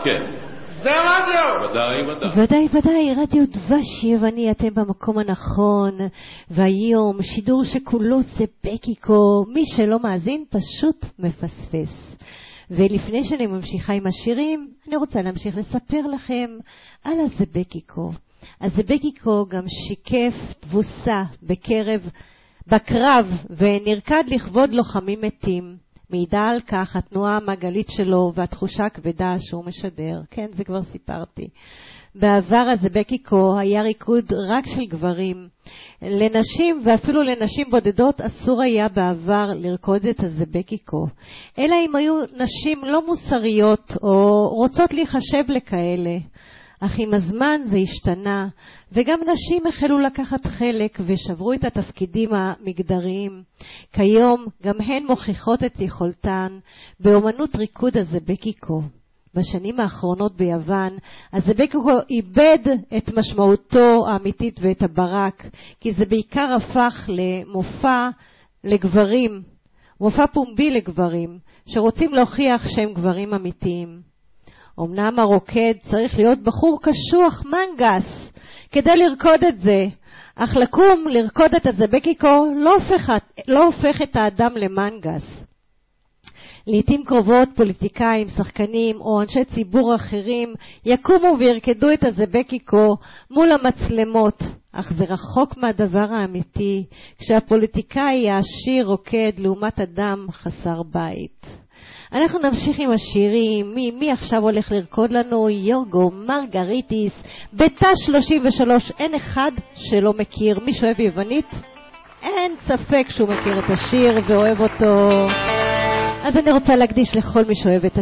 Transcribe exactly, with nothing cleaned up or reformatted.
כן. זה רדיו! ודאי, ודאי. ודאי, ודאי, רדיו דבש יווני, אתם במקום הנכון, והיום שידור שכולו זה בקיקו, מי שלא מאזין פשוט מפספס. ולפני שאני ממשיכה עם השירים, אני רוצה להמשיך לספר לכם על הזבקיקו. הזבקיקו גם שיקף תבוסה בקרב, בקרב, ונרקד לכבוד לוחמים מתים. מידע על כך התנועה המעגלית שלו והתחושה הכבדה שהוא משדר. כן, זה כבר סיפרתי. בעבר הזבקיקו היה ריקוד רק של גברים. לנשים ואפילו לנשים בודדות אסור היה בעבר לרקוד את הזבקיקו. אלא אם היו נשים לא מוסריות או רוצות להיחשב לכאלה. אך עם הזמן זה השתנה, וגם נשים החלו לקחת חלק ושברו את התפקידים המגדריים. כיום גם הן מוכיחות את יכולתן באומנות ריקוד הזבקיקו. בשנים האחרונות ביוון, הזבקיקו איבד את משמעותו האמיתית ואת הברק, כי זה בעיקר הפך למופע לגברים, מופע פומבי לגברים, שרוצים להוכיח שהם גברים אמיתיים. אמנם הרוקד צריך להיות בחור קשוח, מנגס, כדי לרקוד את זה, אך לקום לרקוד את הזבקיקו לא הופך, לא הופך את האדם למנגס. לעתים קרובות פוליטיקאים, שחקנים או אנשי ציבור אחרים יקומו וירקדו את הזבקיקו מול המצלמות, אך זה רחוק מהדבר האמיתי, כשהפוליטיקאי העשיר רוקד לעומת אדם חסר בית. אנחנו נמשיך עם השירים. מי, מי עכשיו הולך לרקוד לנו? יורגו מרגריטיס, בתא שלושים ושלוש. אין אחד שלא מכיר. מי שאוהב יוונית? אין ספק שהוא מכיר את השיר ואוהב אותו. אז אני רוצה להקדיש לכל מי שאוהב את השיר.